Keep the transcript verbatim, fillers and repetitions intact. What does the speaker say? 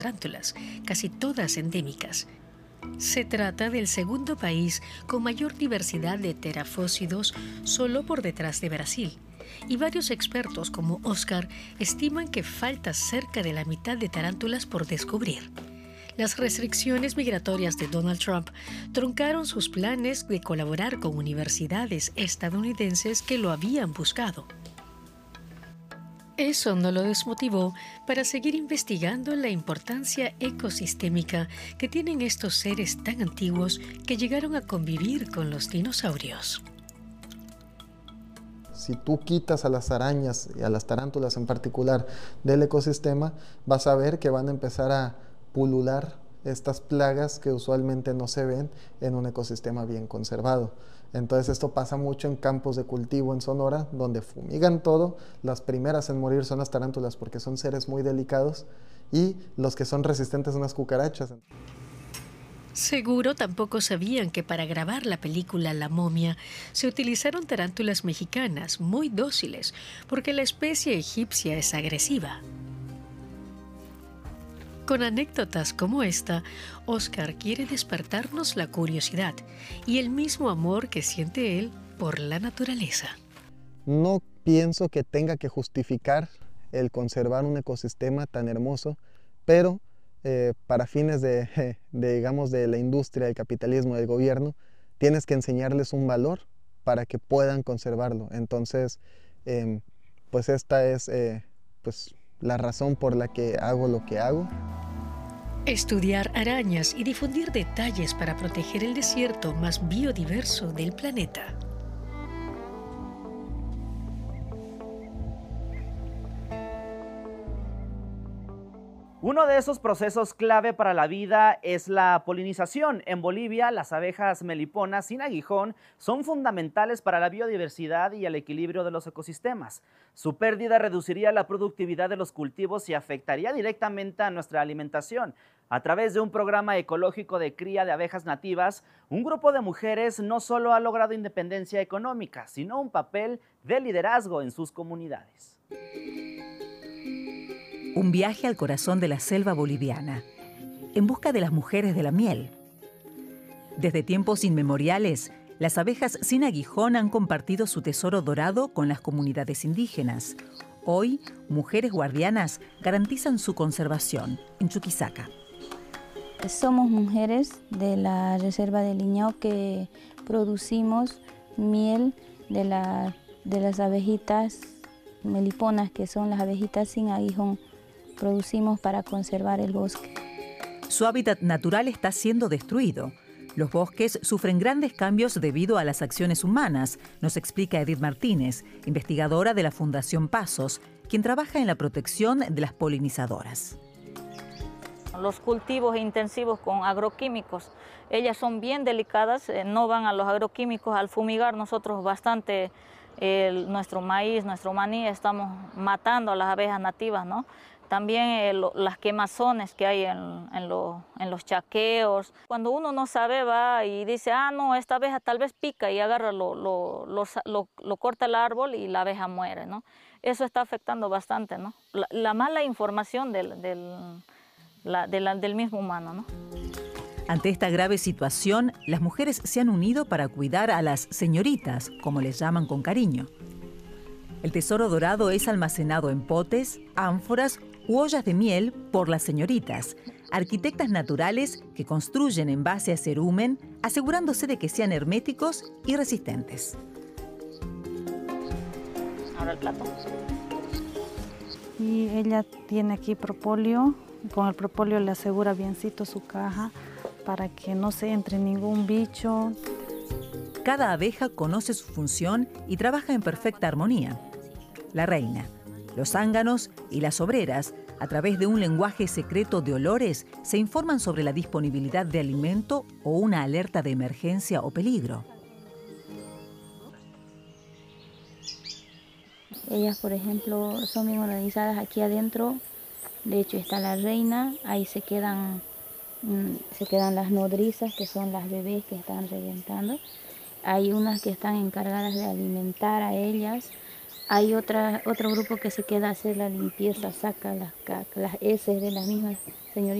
tarántulas, casi todas endémicas. Se trata del segundo país con mayor diversidad de terafósidos, solo por detrás de Brasil. Y varios expertos como Oscar estiman que falta cerca de la mitad de tarántulas por descubrir. Las restricciones migratorias de Donald Trump truncaron sus planes de colaborar con universidades estadounidenses que lo habían buscado. Eso no lo desmotivó para seguir investigando la importancia ecosistémica que tienen estos seres tan antiguos que llegaron a convivir con los dinosaurios. Si tú quitas a las arañas y a las tarántulas en particular del ecosistema, vas a ver que van a empezar a pulular estas plagas que usualmente no se ven en un ecosistema bien conservado. Entonces esto pasa mucho en campos de cultivo en Sonora, donde fumigan todo. Las primeras en morir son las tarántulas porque son seres muy delicados y los que son resistentes son las cucarachas. Seguro tampoco sabían que para grabar la película La momia se utilizaron tarántulas mexicanas muy dóciles porque la especie egipcia es agresiva. Con anécdotas como esta, Oscar quiere despertarnos la curiosidad y el mismo amor que siente él por la naturaleza. No pienso que tenga que justificar el conservar un ecosistema tan hermoso, pero eh, para fines de, de, digamos, de la industria, del capitalismo, del gobierno, tienes que enseñarles un valor para que puedan conservarlo. Entonces, eh, pues esta es eh, pues, la razón por la que hago lo que hago. Estudiar arañas y difundir detalles para proteger el desierto más biodiverso del planeta. Uno de esos procesos clave para la vida es la polinización. En Bolivia, las abejas meliponas sin aguijón son fundamentales para la biodiversidad y el equilibrio de los ecosistemas. Su pérdida reduciría la productividad de los cultivos y afectaría directamente a nuestra alimentación. A través de un programa ecológico de cría de abejas nativas, un grupo de mujeres no solo ha logrado independencia económica, sino un papel de liderazgo en sus comunidades. Un viaje al corazón de la selva boliviana, en busca de las mujeres de la miel. Desde tiempos inmemoriales, las abejas sin aguijón han compartido su tesoro dorado con las comunidades indígenas. Hoy, mujeres guardianas garantizan su conservación en Chuquisaca. Somos mujeres de la Reserva de Liñao que producimos miel de, la, de las abejitas meliponas, que son las abejitas sin aguijón. Producimos para conservar el bosque. Su hábitat natural está siendo destruido. Los bosques sufren grandes cambios debido a las acciones humanas, nos explica Edith Martínez, investigadora de la Fundación Pasos, quien trabaja en la protección de las polinizadoras. Los cultivos intensivos con agroquímicos, ellas son bien delicadas, eh, no van a los agroquímicos. Al fumigar nosotros bastante eh, nuestro maíz, nuestro maní, estamos matando a las abejas nativas, ¿no? También eh, lo, las quemazones que hay en, en, lo, en los chaqueos. Cuando uno no sabe, va y dice, ah, no, esta abeja tal vez pica y agarra, lo, lo, lo, lo, lo corta el árbol y la abeja muere, ¿no? Eso está afectando bastante, ¿no? La, la mala información del, del, la, de la, del mismo humano, ¿no? Ante esta grave situación, las mujeres se han unido para cuidar a las señoritas, como les llaman con cariño. El tesoro dorado es almacenado en potes, ánforas u ollas de miel por las señoritas, arquitectas naturales que construyen en base a cerumen, asegurándose de que sean herméticos y resistentes. Ahora el plato. Y ella tiene aquí propóleo, con el propóleo le asegura biencito su caja para que no se entre ningún bicho. Cada abeja conoce su función y trabaja en perfecta armonía. La reina, los zánganos y las obreras, a través de un lenguaje secreto de olores, se informan sobre la disponibilidad de alimento o una alerta de emergencia o peligro. Ellas, por ejemplo, son bien organizadas aquí adentro. De hecho, está la reina, ahí se quedan, se quedan las nodrizas, que son las bebés que están reventando. Hay unas que están encargadas de alimentar a ellas. Hay otra, otro grupo que se queda a hacer la limpieza, saca las, ca- las heces de las mismas señoritas.